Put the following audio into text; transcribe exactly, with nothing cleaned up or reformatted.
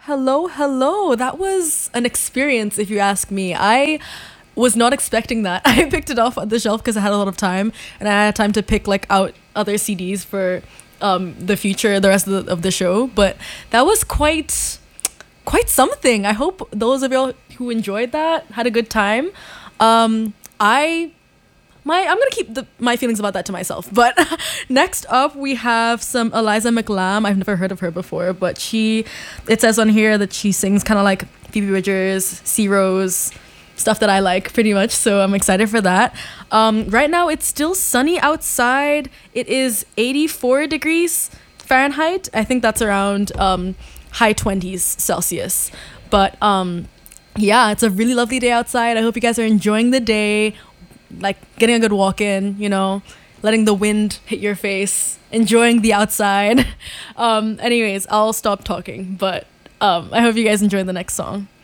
hello, hello. That was an experience, if you ask me. I was not expecting that. I picked it off the shelf because I had a lot of time and I had time to pick like out other C Ds for um, the future, the rest of the, of the show. But that was quite quite something. I hope those of y'all who enjoyed that had a good time. Um, I my I'm gonna keep the, my feelings about that to myself. But next up, we have some Eliza McLam. I've never heard of her before, but she it says on here that she sings kind of like Phoebe Bridgers, C Rose, stuff that I like pretty much. So I'm excited for that. Um, right now, it's still sunny outside. It is eighty-four degrees Fahrenheit. I think that's around um, high twenties Celsius. But um, yeah, it's a really lovely day outside. I hope you guys are enjoying the day, like getting a good walk in, you know, letting the wind hit your face, enjoying the outside. Um, anyways, I'll stop talking, but um, I hope you guys enjoy the next song.